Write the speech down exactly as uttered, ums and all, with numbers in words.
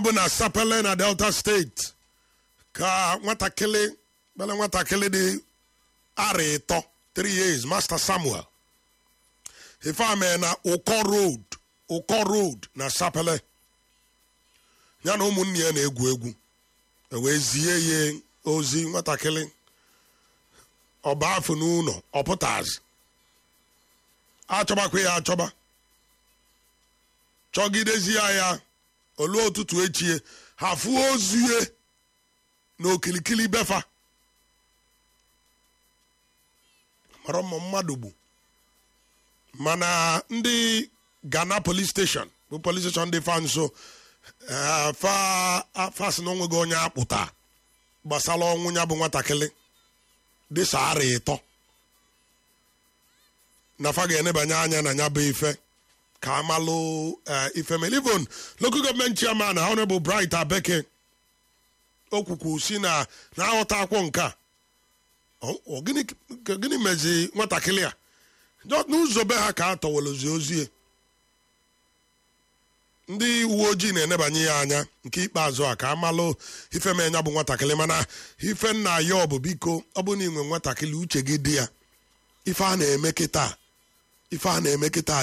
bụ na Sapele na Delta steeti ka nwatakịrị bele nwatakịrị dị arị ịtọ three years Master Samuel ifeame na Ụkọ Road Ụkọ Road na Sapele ya na ụmụnne ya na-egwu egwu ewee zie ya ozi nwatakịrị ọba afọ n'ụlọ ọpụtazi achọbakwa ya achọba chọgidezi ya olu ụtụtụ echie ha fụọ ozie n'okilikili befa mara mma mmadụ gbu mana ndị Ghana police station bụ police station dị fa nso fa fasị na onweghị onye akpụta gbasara ọnwụ ya bụ nwatakịrị dị sara ịtọ na fa ga-enebanye anya na ya bụ ife ka amalụ ife melivon local government chairman Honorable Bright Abeke okwukwu si na na aghọta akwọ nke a gịnị mezi nwatakịrị a n'ụzọ be ha ka a tọwalozi ozie ndị uwe ojii na-enebanye ya anya nke ikpeazụ a ka amalụ ife menya bụ nwatakịrị mana ife nna ya ọ bụ biko ọ bụ na inwe nwatakịrị uche gị dị ya ife a na-eme kịta ife a na-eme kịta